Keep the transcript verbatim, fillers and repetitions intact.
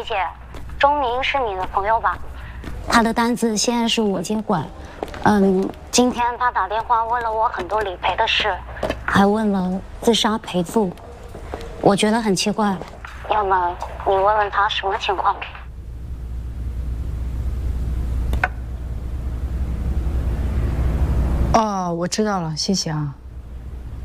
梅姐，钟明是你的朋友吧？他的单子现在是我接管。嗯，今天他打电话问了我很多理赔的事，还问了自杀赔付，我觉得很奇怪。要么你问问他什么情况？ 哦，我知道了，谢谢啊。